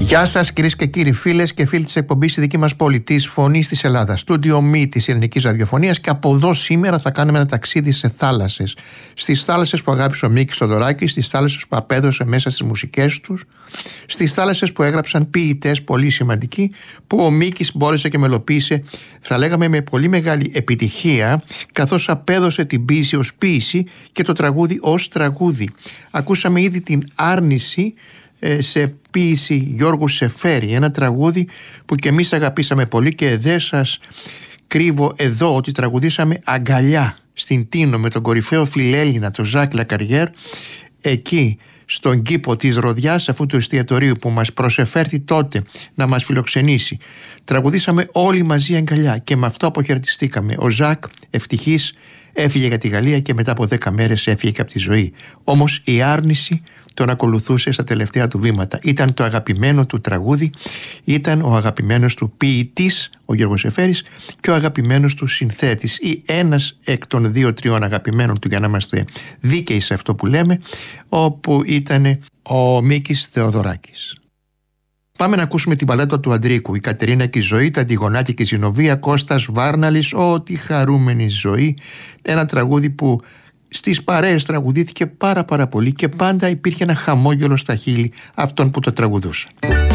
Γεια σας κυρίες και κύριοι, φίλες και φίλοι της εκπομπής στη δική μας πόλη, της Φωνής της Ελλάδας, στούντιο μη της ελληνικής ραδιοφωνίας, και από εδώ σήμερα θα κάνουμε ένα ταξίδι σε θάλασσες. Στις θάλασσες που αγάπησε ο Μίκης Θοδωράκης, στις θάλασσες που απέδωσε μέσα στις μουσικές τους, στις θάλασσες που έγραψαν ποιητές πολύ σημαντικοί, που ο Μίκης μπόρεσε και μελοποίησε, θα λέγαμε με πολύ μεγάλη επιτυχία, καθώς απέδωσε την ποίηση ως ποίηση και το τραγούδι ως τραγούδι. Ακούσαμε ήδη την Άρνηση σε ποίηση Γιώργου Σεφέρη, ένα τραγούδι που και εμείς αγαπήσαμε πολύ, και δεν σας κρύβω εδώ ότι τραγουδήσαμε αγκαλιά στην Τίνο με τον κορυφαίο φιλέλληνα, τον Ζακ Λακαριέρ, εκεί στον κήπο της Ροδιάς, αυτού του εστιατορίου που μας προσεφέρθη τότε να μας φιλοξενήσει. Τραγουδήσαμε όλοι μαζί αγκαλιά και με αυτό αποχαιρετιστήκαμε. Ο Ζακ, ευτυχής, έφυγε για τη Γαλλία και μετά από 10 μέρες έφυγε και από τη ζωή. Όμως η Άρνηση τον ακολουθούσε στα τελευταία του βήματα. Ήταν το αγαπημένο του τραγούδι, ήταν ο αγαπημένος του ποιητής, ο Γιώργος Σεφέρης, και ο αγαπημένος του συνθέτης, ή ένας εκ των 2-3 αγαπημένων του, για να είμαστε δίκαιοι σε αυτό που λέμε, όπου ήταν ο Μίκης Θεοδωράκης. Πάμε να ακούσουμε την παλέτα του Αντρίκου, η Κατερίνα και η Ζωή, τα Αντιγονάτη και η Ζηνοβία, Κώστας Βάρναλης, ό,τι χαρούμενη ζωή. Ένα τραγούδι που στις παρέες τραγουδήθηκε πάρα πολύ και πάντα υπήρχε ένα χαμόγελο στα χείλη αυτών που το τραγουδούσαν.